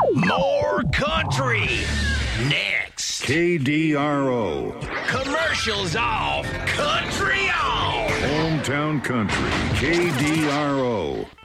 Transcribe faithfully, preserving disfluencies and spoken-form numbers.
More country. Next. K D R O. Commercials off. Country on. Hometown Country. K D R O.